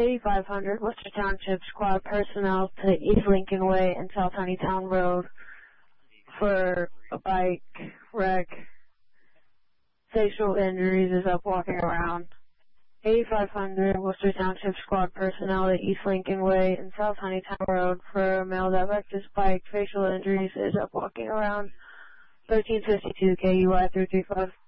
8500 Worcester Township Squad personnel to East Lincoln Way and South Honeytown Road for a bike wreck. Facial injuries is up walking around. 8500 Worcester Township Squad personnel to East Lincoln Way and South Honeytown Road for a male that wrecked his bike. Facial injuries is up walking around. 1352 KUI 335.